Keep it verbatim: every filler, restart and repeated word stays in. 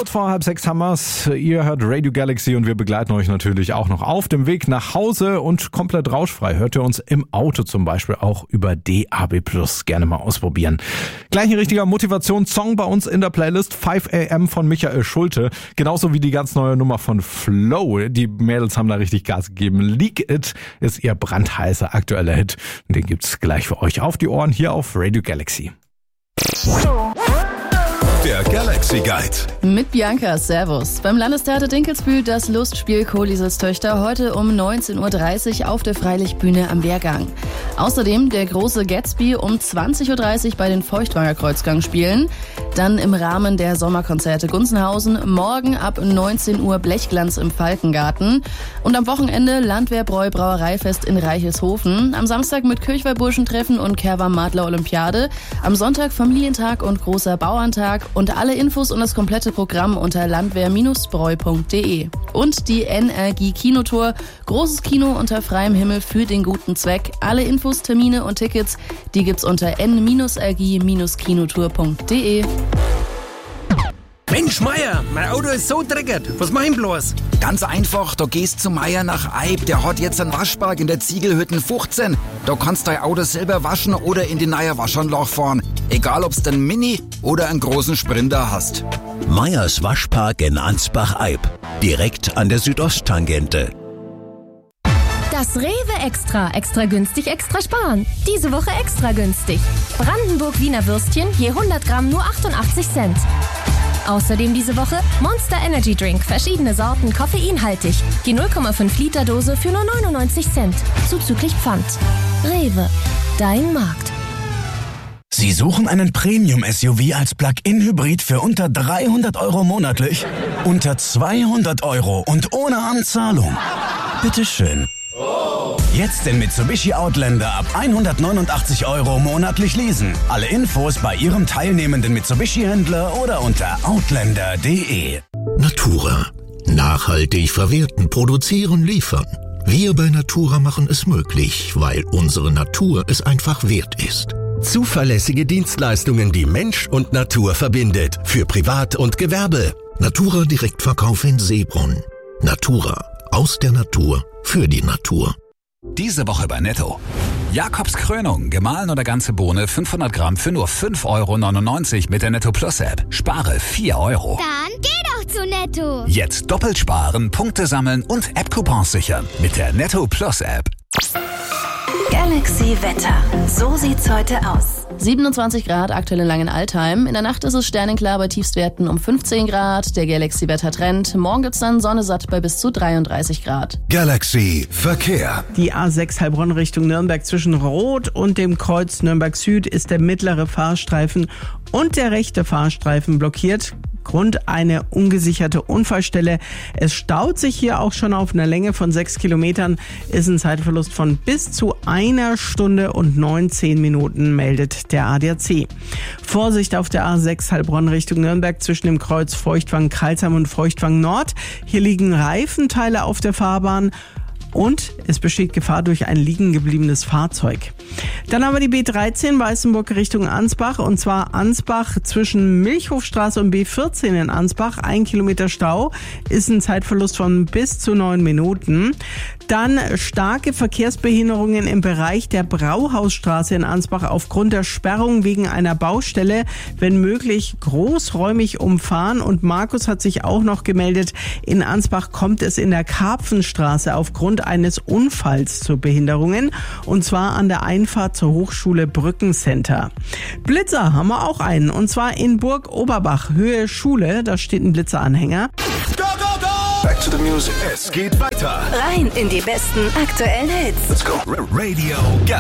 Kurz vor halb sechs haben wir's. Ihr hört Radio Galaxy und wir begleiten euch natürlich auch noch auf dem Weg nach Hause und komplett rauschfrei. Hört ihr uns im Auto zum Beispiel auch über D A B plus. Gerne mal ausprobieren. Gleich ein richtiger Motivationssong bei uns in der Playlist. five a m von Michael Schulte. Genauso wie die ganz neue Nummer von Flow. Die Mädels haben da richtig Gas gegeben. Leak It ist ihr brandheißer aktueller Hit. Den gibt's gleich für euch auf die Ohren hier auf Radio Galaxy. Der Galaxy Guide. Mit Bianca, Servus. Beim Landestheater Dinkelsbühl das Lustspiel Kohlieses Töchter heute um neunzehn Uhr dreißig auf der Freilichtbühne am Wehrgang. Außerdem der große Gatsby um zwanzig Uhr dreißig bei den Feuchtwanger Kreuzgang spielen. Dann im Rahmen der Sommerkonzerte Gunzenhausen morgen ab neunzehn Uhr Blechglanz im Falkengarten. Und am Wochenende Landwehrbräu Brauereifest in Reichelshofen. Am Samstag mit Kirchweih-Burschentreffen und Kerwam Madler Olympiade. Am Sonntag Familientag und großer Bauerntag. Und alle Infos und das komplette Programm unter landwehr Bindestrich bräu punkt de. Und die Energie Kinotour. Großes Kino unter freiem Himmel für den guten Zweck. Alle Infos, Termine und Tickets, die gibt's unter n r g kinotour punkt de. Mensch, Meier, mein Auto ist so dreckig. Was mach ich bloß? Ganz einfach, da gehst zu Meier nach Eib. Der hat jetzt einen Waschpark in der Ziegelhütten fünfzehn. Da kannst dein Auto selber waschen oder in die neue Waschanlage fahren. Egal, ob's den Mini oder einen großen Sprinter hast. Meyers Waschpark in Ansbach-Eib. Direkt an der Südosttangente. Das Rewe Extra. Extra günstig, extra sparen. Diese Woche extra günstig. Brandenburg-Wiener Würstchen je hundert Gramm nur achtundachtzig Cent. Außerdem diese Woche Monster Energy Drink, verschiedene Sorten, koffeinhaltig. Die null Komma fünf Liter Dose für nur neunundneunzig Cent, zuzüglich Pfand. Rewe, dein Markt. Sie suchen einen Premium-S U V als Plug-in-Hybrid für unter dreihundert Euro monatlich? Unter zweihundert Euro und ohne Anzahlung? Bitteschön. Jetzt den Mitsubishi Outlander ab hundertneunundachtzig Euro monatlich leasen. Alle Infos bei Ihrem teilnehmenden Mitsubishi-Händler oder unter outlander punkt de. Natura. Nachhaltig verwerten, produzieren, liefern. Wir bei Natura machen es möglich, weil unsere Natur es einfach wert ist. Zuverlässige Dienstleistungen, die Mensch und Natur verbindet. Für Privat und Gewerbe. Natura Direktverkauf in Seebrunn. Natura. Aus der Natur. Für die Natur. Diese Woche bei Netto. Jakobs Krönung, gemahlen oder ganze Bohne, fünfhundert Gramm für nur fünf Euro neunundneunzig mit der Netto Plus App. Spare vier Euro. Dann geh doch zu Netto. Jetzt doppelt sparen, Punkte sammeln und App-Coupons sichern mit der Netto Plus App. Galaxy Wetter. So sieht's heute aus. siebenundzwanzig Grad aktuell in Langenaltheim. In der Nacht ist es sternenklar bei Tiefstwerten um fünfzehn Grad. Der Galaxy-Wetter-Trend. Morgen gibt's dann Sonne satt bei bis zu dreiunddreißig Grad. Galaxy Verkehr. Die A sechs Heilbronn Richtung Nürnberg zwischen Rot und dem Kreuz Nürnberg Süd ist der mittlere Fahrstreifen und der rechte Fahrstreifen blockiert. Grund eine ungesicherte Unfallstelle. Es staut sich hier auch schon auf einer Länge von sechs Kilometern. Ist ein Zeitverlust von bis zu einer Stunde und neunzehn Minuten, meldet der A D A C. Vorsicht auf der A sechs Heilbronn Richtung Nürnberg zwischen dem Kreuz Feuchtwang-Kreilsheim und Feuchtwang Nord. Hier liegen Reifenteile auf der Fahrbahn. Und es besteht Gefahr durch ein liegen gebliebenes Fahrzeug. Dann haben wir die B dreizehn Weißenburg Richtung Ansbach, und zwar Ansbach zwischen Milchhofstraße und B vierzehn in Ansbach. Ein Kilometer Stau, ist ein Zeitverlust von bis zu neun Minuten. Dann starke Verkehrsbehinderungen im Bereich der Brauhausstraße in Ansbach aufgrund der Sperrung wegen einer Baustelle. Wenn möglich großräumig umfahren. Und Markus hat sich auch noch gemeldet, in Ansbach kommt es in der Karpfenstraße aufgrund eines Unfalls zu Behinderungen, und zwar an der Einfahrt zur Hochschule Brückencenter. Blitzer haben wir auch einen, und zwar in Burg Oberbach, Höhe Schule, da steht ein Blitzeranhänger. Go, go, go! Back to the music. Es geht weiter. Rein in die besten aktuellen Hits. Let's go. Radio Galaxy.